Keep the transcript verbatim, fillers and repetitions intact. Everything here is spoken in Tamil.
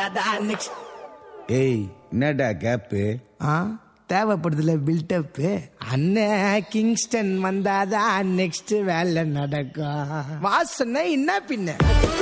வந்தாதான் நெக்ஸ்ட். ஏய் என்னடா கேப்பு? ஆ தேவைப்படுதுல பில்டப். அண்ணன் கிங்ஸ்டன் வந்தாதான் நெக்ஸ்ட் வேலை நடக்கும். வாசனை என்ன பின்ன